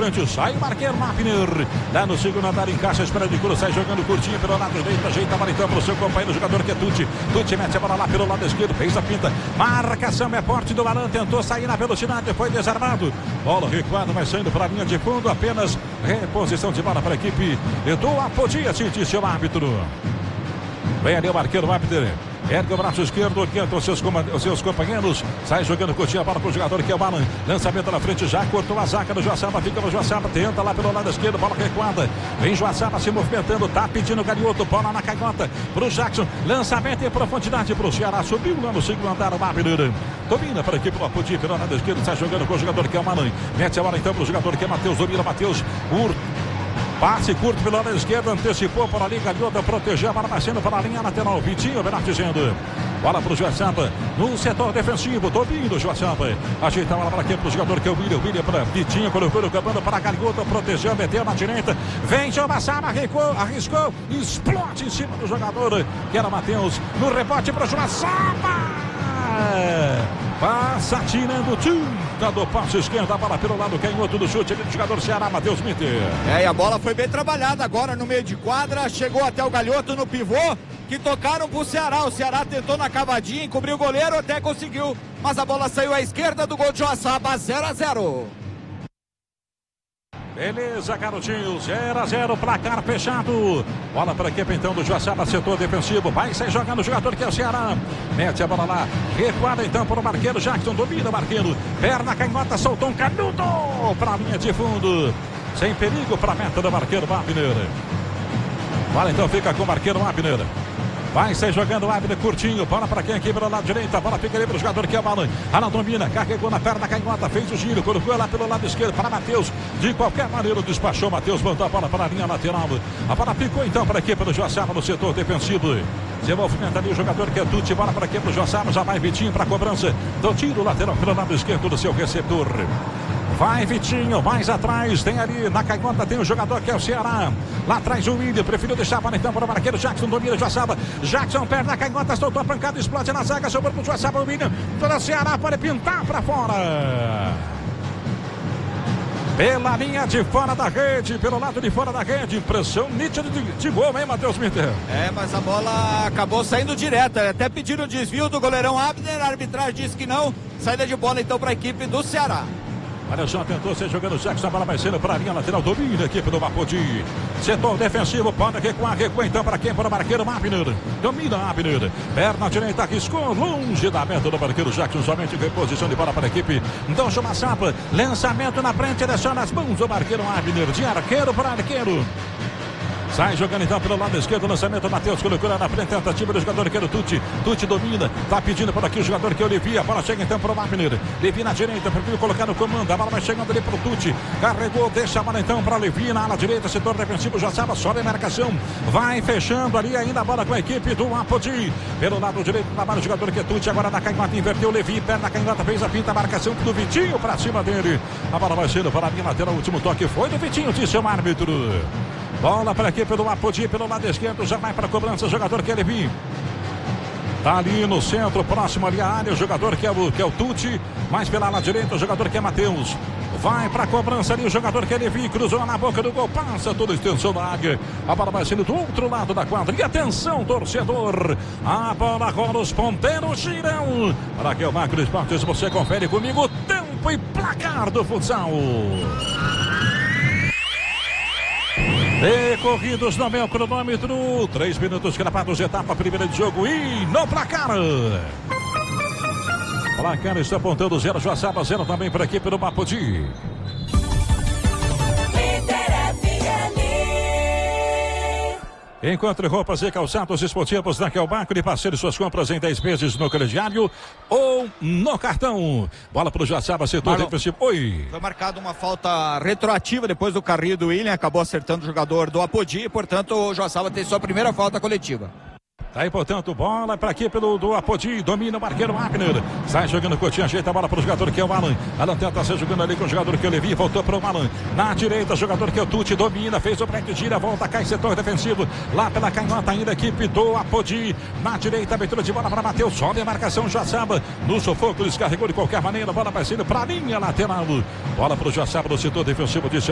frente, sai o Marqueiro Mapner. Lá no segundo andar, encaixa, espera de cura, sai jogando curtinho pelo lado direito, ajeita a bola então pro seu companheiro, jogador que é Tuti. Tuti mete a bola lá pelo lado esquerdo, fez a pinta. Marcação é forte do Alan, tentou sair na velocidade, foi desarmado. Bola recuada, mas saindo para a linha de fundo, apenas reposição de bola para a equipe do Apodi, assim disse o árbitro. Vem ali o Marqueiro Mapner. Ergue o braço esquerdo, orienta os seus companheiros. Sai jogando curtinha a bola para o jogador que é o Alan. Lançamento na frente, já cortou a zaga do Joaçaba. Fica no Joaçaba, tenta lá pelo lado esquerdo. Bola recuada. Vem Joaçaba se movimentando. Tá pedindo o Galhoto. Bola na canhota para o Jackson. Lançamento em profundidade para o Ceará. Subiu lá no segundo andar o Abner. Domina para a equipe do Apodi pelo lado esquerdo. Sai jogando com o jogador que é o Alan. Mete a bola então para o jogador que é Matheus. Domina Matheus. Passe curto pelo lado esquerdo, antecipou para ali, Galhoto protegeu a bola, passando para a linha lateral. Vitinho, dizendo. Bola para o Joaçaba, no setor defensivo, domínio do Joaçaba. Ajeita a bola para aqui para o jogador que é o William. William para Vitinho, colocou no comando para Galhoto, protegeu, meteu na direita. Vem Joaçaba, arriscou, explode em cima do jogador, que era Matheus. No rebote para o Joaçaba. Passa tirando tinta do passe esquerdo, a bola pelo lado canhoto do chute do jogador Ceará, Matheus Mitter. E a bola foi bem trabalhada agora no meio de quadra, chegou até o Galhoto no pivô, que tocaram pro Ceará. O Ceará tentou na cavadinha, encobriu o goleiro, até conseguiu, mas a bola saiu à esquerda do gol de Joaçaba, 0-0. Beleza, garotinho, 0-0, placar fechado. Bola para a equipe então do Joaçaba, setor defensivo. Vai sair jogando o jogador que é o Ceará. Mete a bola lá, recuada então para o Marqueiro. Jackson domina o Marqueiro. Perna canhota, soltou um canudo para a linha de fundo. Sem perigo para a meta do Marqueiro Mapner. Bola então fica com o Marqueiro Mapner. Vai sair jogando o Abner curtinho. Bola para quem aqui pelo lado direito. A bola fica ali para o jogador que é o Alan. Alan domina, carregou na perna canhota, fez o giro, colocou lá pelo lado esquerdo para Matheus. De qualquer maneira despachou Matheus, mandou a bola para a linha lateral. A bola ficou então para a equipe do Joaçaba no setor defensivo. Se movimenta ali o jogador que é Tuti. Bola para a equipe do Joaçaba. Já vai Vitinho para a cobrança do tiro lateral pelo lado esquerdo do seu receptor. Vai Vitinho, mais atrás, tem ali na canhota, tem o jogador que é o Ceará. Lá atrás o William, preferiu deixar a bola então para o Marqueiro. Jackson domina o Joaçaba. Jackson perna na canhota, soltou a pancada, explode na zaga, sobrou para o Joaçaba, o William. Toda o Ceará pode pintar para fora. Pela linha de fora da rede, pelo lado de fora da rede. Impressão nítida de gol, hein, Matheus Mitter? Mas a bola acabou saindo direta. Até pediram o desvio do goleirão Abner, a arbitragem disse que não. Saída de bola então para a equipe do Ceará. Olha só, tentou ser jogando o Jackson, a bola vai sendo para a linha lateral, domina a equipe do Apodi. Setor defensivo, pode recua então para quem? Para o Marqueiro Mapner. Domina Abner, perna direita, arriscou, longe da meta do Marqueiro Jackson, somente reposição de bola para a equipe do Joaçaba. Lançamento na frente, deixando as mãos do Marqueiro Abner, de arqueiro para arqueiro. Sai jogando então pelo lado esquerdo, lançamento, Matheus colocou lá na frente, tentativa do jogador que era o Tuti. Tuti domina, tá pedindo por aqui o jogador que é o Levi. A bola chega então para o Mapner. Levi na direita, prefiro colocar no comando. A bola vai chegando ali para o Tuti. Carregou, deixa a bola então para Levi na ala direita, setor defensivo. Joaçaba sobe a marcação. Vai fechando ali ainda a bola com a equipe do Apodi. Pelo lado direito, trabalha o jogador que é Tuti. Agora na canhota, inverteu o Levi. Perna canhota, fez a pinta, a marcação do Vitinho para cima dele. A bola vai sendo para a linha lateral. O último toque foi do Vitinho, disse o árbitro. Bola para a equipe do Apodi pelo lado esquerdo, já vai para a cobrança, o jogador que é Levi. Tá ali no centro, próximo ali à área, o jogador que é o Tuti, mais pela ala direita, o jogador que é Matheus. Vai para a cobrança ali, o jogador que é Levi, cruzou na boca do gol, passa toda a extensão da área. A bola vai sendo do outro lado da quadra. E atenção, torcedor, a bola rola, os ponteiros giram. Para que o Macro Esportes, você confere comigo o tempo e placar do futsal. Decorridos no meu cronômetro, 3 minutos gravados, etapa primeira de jogo e no placar. Placar está apontando 0, Joaçaba 0 também para a equipe do Apodi. Encontre roupas e calçados esportivos na Kelbaco e parceire suas compras em 10 vezes no crediário ou no cartão. Bola para o Joaçaba, setor defensivo. Oi. Foi marcada uma falta retroativa depois do carrinho do William, acabou acertando o jogador do Apodi, portanto o Joaçaba tem sua primeira falta coletiva. Tá aí, portanto, bola para aqui do Apodi, domina o Marqueiro Abner. Sai jogando o Coutinho, ajeita a bola para o jogador que é o Alan. Alan tenta ser jogando ali com o jogador que é o Levi, voltou para o Alan. Na direita, jogador que é o Tuti, domina, fez o break, gira, volta, cai setor defensivo. Lá pela canhota ainda a equipe do Apodi. Na direita, abertura de bola para Matheus, sobe a marcação, Joaçaba. No sufoco, descarregou de qualquer maneira, bola vai sendo para a linha lateral. Bola para o Joaçaba do setor defensivo de